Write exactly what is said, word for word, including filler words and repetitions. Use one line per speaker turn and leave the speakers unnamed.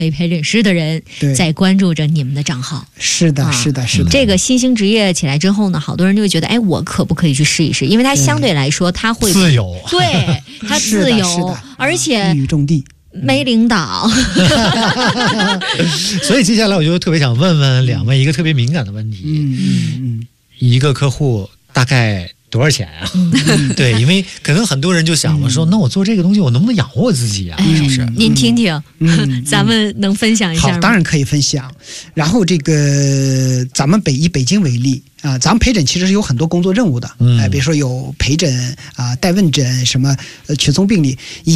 为陪诊师的人在关注着你们的账号。
是的，
啊、
是的，是的。
这个新兴职业起来之后呢，好多人就会觉得，哎，我可不可以去试一试？因为它相对来说，它会
自由，
对，它自由，
是的，
而且
一语中的。
没领导，
所以接下来我就特别想问问两位一个特别敏感的问题。
嗯嗯嗯，
一个客户大概多少钱啊？嗯、对，因为可能很多人就想了说，嗯、那我做这个东西，我能不能养活我自己啊？
哎、
是不是？
您听听，嗯、咱们能分享一下吗？
好，当然可以分享。然后这个咱们北以北京为例啊、呃，咱们陪诊其实是有很多工作任务的，哎、嗯呃，比如说有陪诊啊、呃、带问诊什么呃群综病理。